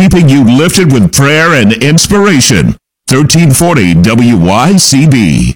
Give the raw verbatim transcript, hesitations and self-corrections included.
keeping you lifted with prayer and inspiration. thirteen forty W Y C B.